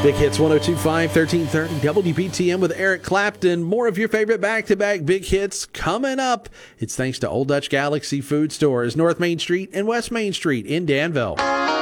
Big Hits 102.5, 1330 WPTM with Eric Clapton. More of your favorite back-to-back big hits coming up. It's thanks to Old Dutch Galaxy Food Stores, North Main Street and West Main Street in Danville.